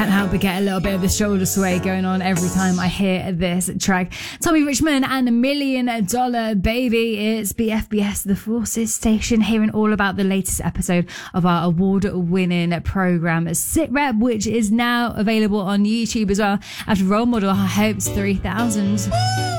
can't help but get a little bit of the shoulder sway going on every time I hear this track. Tommy Richmond and $1 Million Baby. It's BFBS, the Forces Station, hearing all about the latest episode of our award-winning program, Sit Rep, which is now available on YouTube as well after Role Model Hopes 3000.